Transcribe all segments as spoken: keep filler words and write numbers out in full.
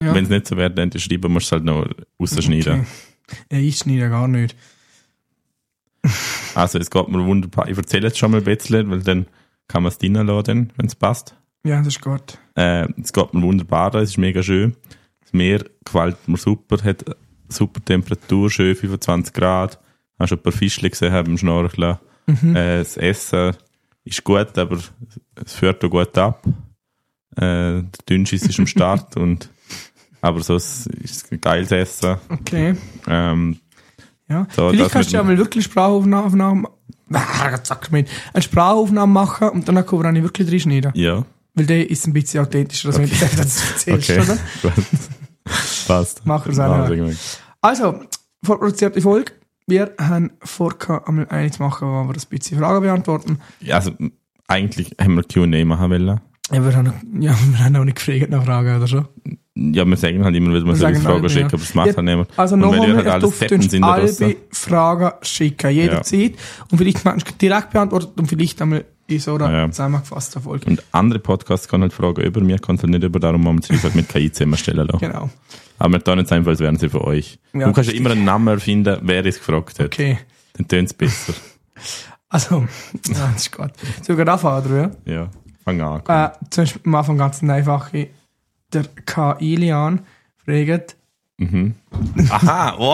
Ja. Wenn es nicht so wäre, dann schreiben musst du es halt noch rausschneiden. Okay. Ja, ich schneide ja gar nicht. Also es geht mir wunderbar. Ich erzähle jetzt schon mal ein bisschen, weil dann kann man es reinladen, wenn es passt. Ja, das ist gut. Äh, es geht mir wunderbar, es ist mega schön. Das Meer gefällt mir super, hat super Temperatur, schön fünfundzwanzig Grad. Hast schon ein paar Fischchen gesehen beim Schnorcheln. Mhm. Äh, das Essen ist gut, aber es führt auch gut ab. Äh, der Dünnschiss ist am Start, und, aber so ist es ein geiles Essen. Okay. Ähm, Ja. So, Vielleicht kannst du ja mal wirklich Sprachaufnahmen ah, eine Sprachaufnahme machen und dann kann ich wirklich reinschneiden. ja. Weil der ist ein bisschen authentischer, als wenn du das erzählst, Okay. oder? Gut. Passt. Machen wir es auch Ah, noch. Also, vorproduzierte Folge. Wir haben vor, einmal eine zu machen, wo wir ein bisschen Fragen beantworten. Ja, also, eigentlich haben wir Q und A machen wollen. Ja, wir haben, noch, ja, wir haben auch nicht gefragt nach Fragen, oder schon? Ja, wir sagen halt immer wieder, man Wir soll uns sagen Fragen halt, schicken, ja. aber das macht Ja, halt niemand. Also Und weil nochmal, ihr halt ihr alles dürft Deppen uns sind da alle draussen. Fragen schicken, jederzeit. Und vielleicht manchmal direkt beantwortet und vielleicht einmal in so einer Ja. zusammengefassten Folge. Und andere Podcasts können halt Fragen über mir, können halt nicht über, darum haben wir es halt mit K I zusammenstellen lassen. Genau. Aber wir tun jetzt einfach, als wären sie von euch. Ja, du kannst ja richtig. immer einen Namen erfinden, wer es gefragt hat. Okay. Dann tönt es besser. Also, ja, das ist gut. Sollen wir anfangen, oder? Ja, fang an. Äh, zum Beispiel am Anfang ganz einfach. Der K. Ilian fragt, Mhm. Aha, oh.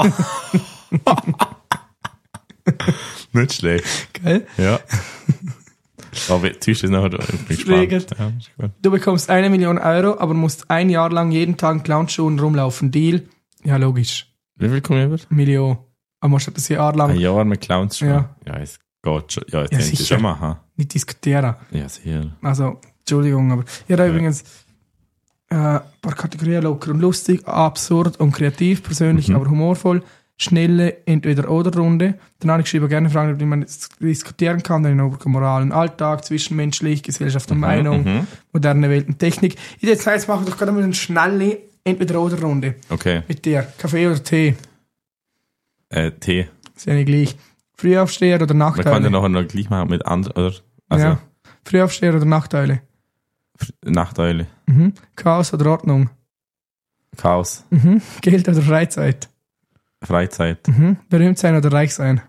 Nicht schlecht. gell? Ja. Aber jetzt ist es nachher, ich bin Schräger. gespannt. Ja, ist gut. Du bekommst eine Million Euro, aber musst ein Jahr lang jeden Tag in Clownschuhen rumlaufen. Deal? Ja, logisch. Wie viel kommen über? Million. Aber musst du das Jahr lang Ein Jahr mit Clowns schon. Ja. Ja, es geht schon. Ja, jetzt Ja, ja, ich sicher. schon machen. nicht diskutieren. Ja, sehr. Also, Entschuldigung, aber ich habe Ja. übrigens äh, ein paar Kategorien: locker und lustig, absurd und kreativ, persönlich, Mhm. aber humorvoll, schnelle Entweder-Oder-Runde. Dann habe ich geschrieben, gerne Fragen, über die man jetzt diskutieren kann, dann über Moral und Alltag, zwischenmenschlich, Gesellschaft und Meinung, Mhm. moderne Welt und Technik. Ich jetzt jetzt machen wir doch gerade mal eine schnelle Entweder-Oder-Runde Okay. mit dir. Kaffee oder Tee? Äh, Tee. Ist ja nicht gleich. Frühaufsteher oder Man kann ja Nachteile? nachher noch gleich machen mit anderen, oder? Also, Ja. Frühaufsteher oder Nachteile? Nachteile. Mhm. Chaos oder Ordnung? Chaos. Mhm. Geld oder Freizeit? Freizeit. Mhm. Berühmt sein oder reich sein?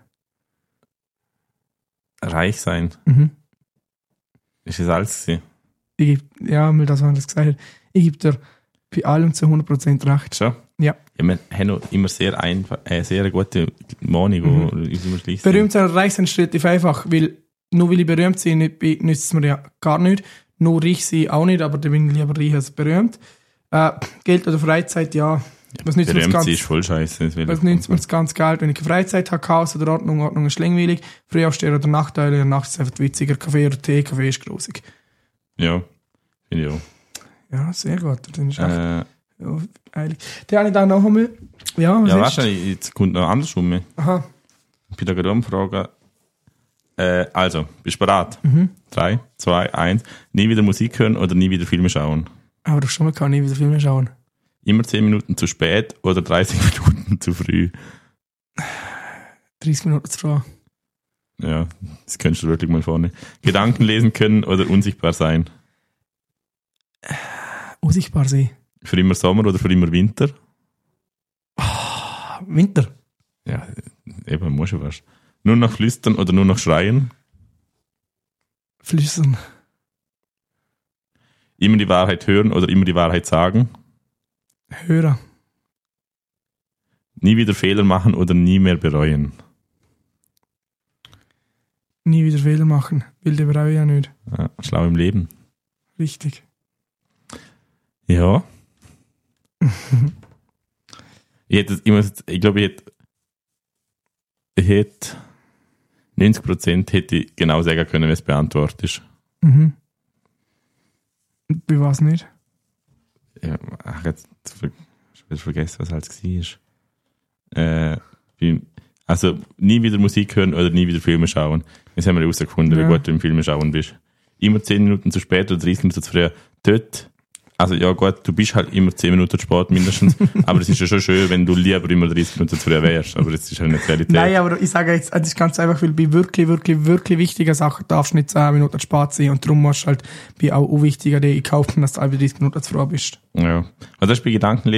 Reich sein. Mhm. Ist das alles gewesen? Ich geb, ja, mal das, was das gesagt hat. Ich gebe dir bei allem zu hundert Prozent recht. Schon? Ja. Ja, wir haben noch immer sehr einfach, äh, sehr gute Meinung, Mhm. die immer gleich sind. Berühmt sein oder reich sein ist relativ einfach, weil nur weil ich berühmt bin, nicht- nützt es mir ja gar nicht. Nur reich sein auch nicht, aber dann bin ich lieber reich als berühmt. Äh, Geld oder Freizeit, ja. Was nützt mir das Berühmt ganz sein ist voll scheiße. das will Was ich- nützt mir das ganze Geld, wenn ich keine Freizeit habe? Chaos oder Ordnung? Ordnung ist langweilig. Frühaufsteher oder Nachteile? Nacht ist einfach witziger. Kaffee oder Tee? Kaffee ist grusig. Ja, finde ich auch. Ja, sehr gut. Dann ist echt Äh, ja, eilig. Den habe ich dann noch einmal. Ja, was ja, ist? wahrscheinlich, jetzt kommt noch andersrum. Aha. Ich bin da gerade umfragen. Äh, also, bist du bereit? Mhm. Drei, zwei, eins. Nie wieder Musik hören oder nie wieder Filme schauen? Aber doch schon mal kann ich wieder Filme schauen. Immer zehn Minuten zu spät oder dreißig Minuten zu früh? dreißig Minuten zu früh. Ja, das könntest du wirklich mal vorne. Gedanken lesen können oder unsichtbar sein? Unsichtbar sein. Für immer Sommer oder für immer Winter? Winter. Ja, eben, muss ja was. Nur noch flüstern oder nur noch schreien? Flüstern. Immer die Wahrheit hören oder immer die Wahrheit sagen? Hörer. Nie wieder Fehler machen oder nie mehr bereuen? Nie wieder Fehler machen. Will der brauche ich ja nicht. Ja, schlau im Leben. Richtig. Ja. ich hätte, ich, muss, ich glaube, ich hätte, ich hätte neunzig Prozent hätte ich genau sagen können, wenn es beantwortet ist. Mhm. Wie war es nicht? Ja, ach, jetzt ver- ich habe vergessen, was halt war. Äh, wie- also nie wieder Musik hören oder nie wieder Filme schauen. Jetzt haben wir herausgefunden, Ja. wie gut du im Filme schauen bist. Immer zehn Minuten zu spät oder dreißig Minuten zu früh. Dort also ja gut, du bist halt immer zehn Minuten zu spät mindestens, aber es ist ja schon schön, wenn du lieber immer dreißig Minuten zu früh wärst, aber das ist halt nicht Realität. Nein, aber ich sage jetzt, es ist ganz einfach, weil bei wirklich, wirklich, wirklich wichtigen Sachen darfst du nicht zehn Minuten zu spät sein und darum musst du halt bei auch unwichtigen Dingen kaufen, dass du alle dreißig Minuten zu früh bist. Ja, also das ist bei Gedanken